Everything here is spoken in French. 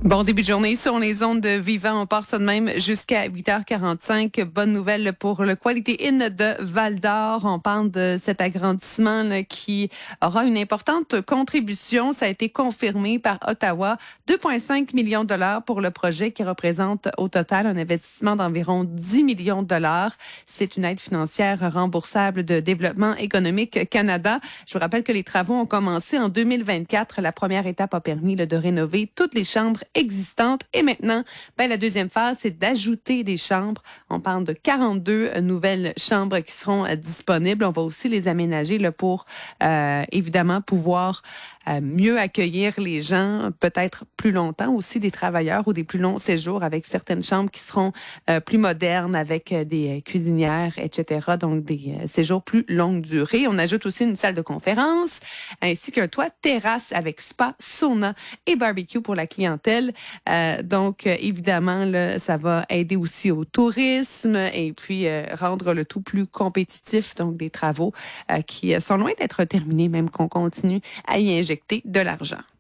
Bon début de journée sur les ondes de Vivant. On part ça de même jusqu'à 8h45. Bonne nouvelle pour le Quality Inn de Val-d'Or. On parle de cet agrandissement là, qui aura une importante contribution. Ça a été confirmé par Ottawa. 2,5 millions de dollars pour le projet qui représente au total un investissement d'environ 10 millions de dollars. C'est une aide financière remboursable de Développement économique Canada. Je vous rappelle que les travaux ont commencé en 2024. La première étape a permis là, de rénover toutes les chambres existantes. Et maintenant, la deuxième phase, c'est d'ajouter des chambres. On parle de 42 nouvelles chambres qui seront disponibles. On va aussi les aménager là, pour, évidemment, pouvoir mieux accueillir les gens, peut-être plus longtemps aussi, des travailleurs ou des plus longs séjours avec certaines chambres qui seront plus modernes avec des cuisinières, etc. Donc, des séjours plus longue durée. On ajoute aussi une salle de conférence ainsi qu'un toit terrasse avec spa, sauna et barbecue pour la clientèle. Donc, évidemment, là, ça va aider aussi au tourisme et puis rendre le tout plus compétitif. Donc, des travaux qui sont loin d'être terminés, même qu'on continue à y injecter de l'argent.